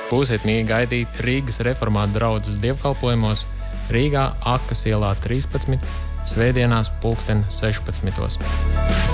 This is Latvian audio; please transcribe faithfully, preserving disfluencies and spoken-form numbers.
Būsiet mīgi gaidīt Rīgas reformātu draudzes dievkalpojumos Rīgā Akas ielā trīspadsmit, svētdienās pulksten sešpadsmitos.